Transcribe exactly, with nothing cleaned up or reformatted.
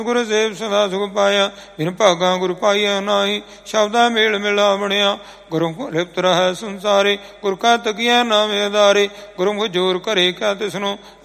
ਗੁਰ ਸੇਵ ਸਦਾ ਸੁਖ ਪਾਇਆ, ਬਿਨ ਭਾਗਾ ਗੁਰ ਪਾਈਆ ਨਾਹੀ। ਸ਼ਬਦਾ ਮੇਲ ਮਿਲਾ ਬਣਿਆ, ਗੁਰੂ ਕੋ ਲਿਪਤ ਰਹਿ ਸੰਸਾਰੇ। ਗੁਰ ਕਾ ਤਕੀਆ ਨਾਮੇ ਆਧਾਰੇ, ਗੁਰਮੁਖ ਜੋਰ ਕਰੇ ਕਿਆ ਤਿਸਨੋ,